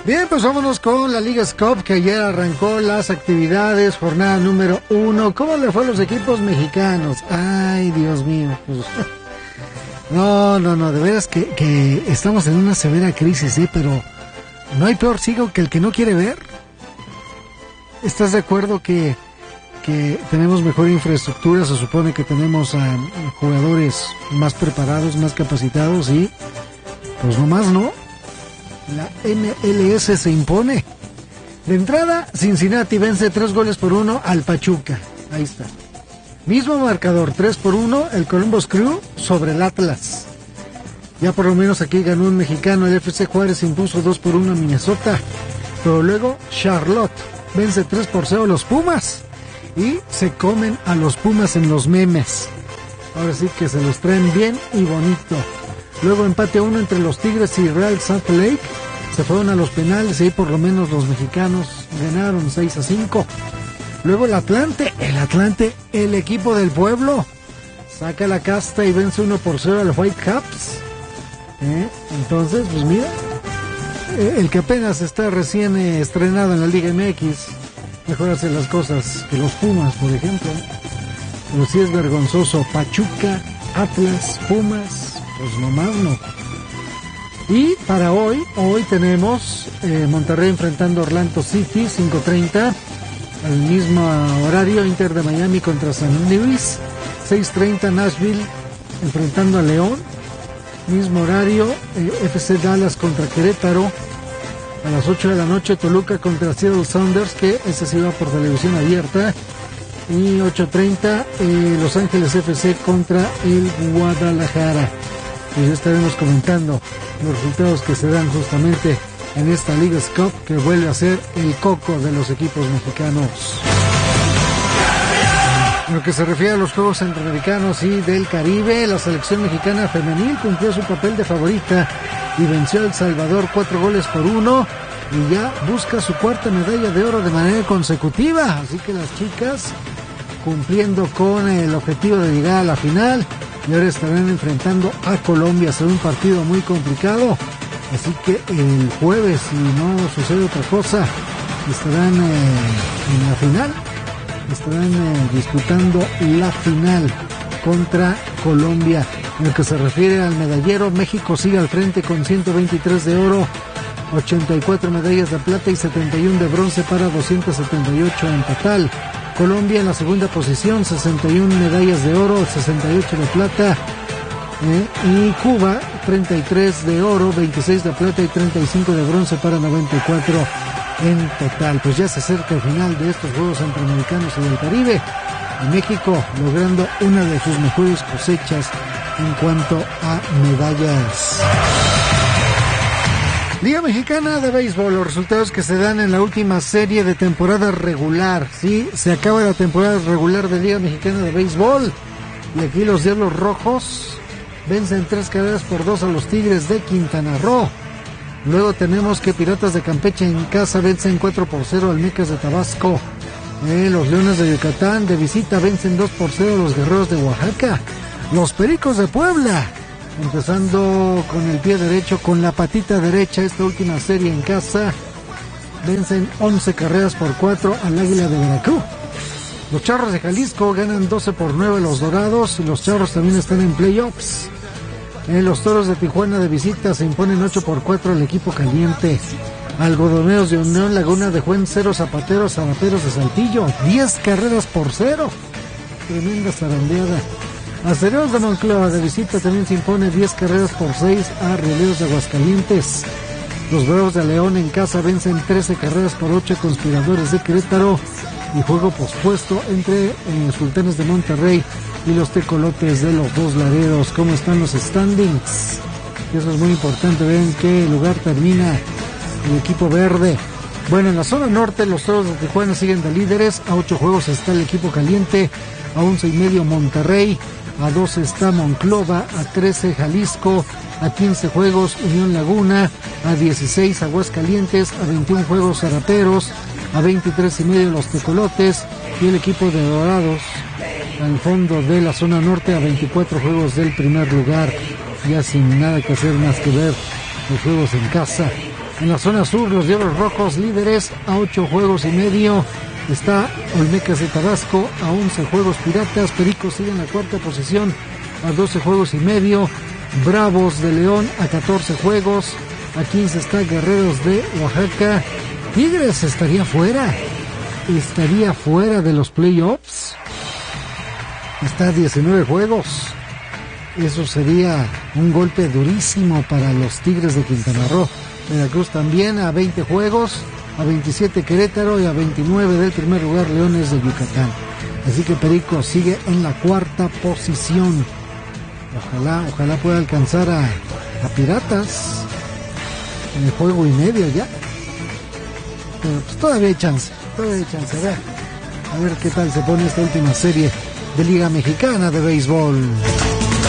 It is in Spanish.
Bien, pues vámonos con la Liga Cup, que ayer arrancó las actividades, jornada número 1. ¿Cómo le fue a los equipos mexicanos? Ay, Dios mío. Pues, no, de veras que estamos en una severa crisis, sí, pero no hay peor ciego que el que no quiere ver. ¿Estás de acuerdo que tenemos mejor infraestructura? Se supone que tenemos a jugadores más preparados, más capacitados, y pues nomás no. La MLS se impone. De entrada, Cincinnati vence 3-1 al Pachuca. Ahí está. Mismo marcador, 3-1, el Columbus Crew sobre el Atlas. Ya por lo menos aquí ganó un mexicano. El FC Juárez impuso 2-1 a Minnesota. Pero luego Charlotte vence 3-0 a los Pumas. Y se comen a los Pumas en los memes. Ahora sí que se los traen bien y bonito. Luego empate 1 entre los Tigres y Real Salt Lake. Se fueron a los penales y ahí por lo menos los mexicanos ganaron 6-5. Luego el Atlante, el equipo del pueblo, saca la casta y vence 1-0 al Whitecaps. Entonces, pues mira, el que apenas está recién estrenado en la Liga MX, mejor hace las cosas que los Pumas, por ejemplo. Pero sí es vergonzoso. Pachuca, Atlas, Pumas, pues nomás no. Y para hoy tenemos Monterrey enfrentando Orlando City, 5:30. Al mismo horario, Inter de Miami contra San Luis, 6:30. Nashville enfrentando a León. Mismo horario, FC Dallas contra Querétaro. A las 8 de la noche, Toluca contra Seattle Sounders, que ese sí va por televisión abierta. Y 8:30, Los Ángeles FC contra el Guadalajara. Pues ya estaremos comentando los resultados que se dan justamente en esta Liga Cup, que vuelve a ser el coco de los equipos mexicanos. En lo que se refiere a los Juegos Centroamericanos y del Caribe, la selección mexicana femenil cumplió su papel de favorita y venció a El Salvador 4-1 y ya busca su cuarta medalla de oro de manera consecutiva. Así que las chicas cumpliendo con el objetivo de llegar a la final, y ahora estarán enfrentando a Colombia. Será un partido muy complicado, así que el jueves, si no sucede otra cosa, estarán en la final, estarán disputando la final contra Colombia. En lo que se refiere al medallero, México sigue al frente con 123 de oro, 84 medallas de plata y 71 de bronce para 278 en total. Colombia en la segunda posición, 61 medallas de oro, 68 de plata. Y Cuba, 33 de oro, 26 de plata y 35 de bronce para 94 en total. Pues ya se acerca el final de estos Juegos Centroamericanos y del Caribe. Y México logrando una de sus mejores cosechas en cuanto a medallas. Liga Mexicana de Béisbol, los resultados que se dan en la última serie de temporada regular. Sí, se acaba la temporada regular de Liga Mexicana de Béisbol. Y aquí los Diablos Rojos vencen 3-2 a los Tigres de Quintana Roo. Luego tenemos que Piratas de Campeche en casa vencen 4-0 al Mecas de Tabasco. Los Leones de Yucatán de visita vencen 2-0 a los Guerreros de Oaxaca. Los Pericos de Puebla, empezando con el pie derecho, con la patita derecha, esta última serie en casa, vencen 11-4 al Águila de Veracruz. Los Charros de Jalisco ganan 12-9 a los Dorados, y los Charros también están en playoffs. Los Toros de Tijuana de visita se imponen 8-4 al equipo caliente. Algodoneros de Unión Laguna dejó en 0 Zapateros a Raperos de Saltillo, 10-0. Tremenda zarandeada. Acereros de Monclova de visita también se impone 10-6 a Rieleros de Aguascalientes. Los Bravos de León en casa vencen 13-8 a Conspiradores de Querétaro. Y juego pospuesto entre Sultanes de Monterrey y los Tecolotes de los Dos Laredos. ¿Cómo están los standings? Eso es muy importante, ver en qué lugar termina el equipo verde. Bueno, en la zona norte los Toros de Tijuana siguen de líderes. A 8 juegos está el equipo caliente. A 11:30 Monterrey. A 12 está Monclova. A 13 Jalisco. A 15 juegos Unión Laguna. A 16 Aguascalientes. A 21 juegos Raperos. A 23:30 los Tecolotes. Y el equipo de Dorados al fondo de la zona norte a 24 juegos del primer lugar, ya sin nada que hacer más que ver los juegos en casa. En la zona sur, los Diablos Rojos líderes a 8 juegos y medio. Está Olmecas de Tabasco a 11 juegos. Piratas, Pericos sigue en la cuarta posición a 12 juegos y medio. Bravos de León a 14 juegos. A 15 está Guerreros de Oaxaca. Tigres estaría fuera de los playoffs. Está a 19 juegos. Eso sería un golpe durísimo para los Tigres de Quintana Roo. Veracruz también a 20 juegos, a 27 Querétaro y a 29 del primer lugar Leones de Yucatán. Así que Perico sigue en la cuarta posición. Ojalá pueda alcanzar a Piratas en el juego y medio ya. Pero pues todavía hay chance. A ver qué tal se pone esta última serie de Liga Mexicana de Béisbol.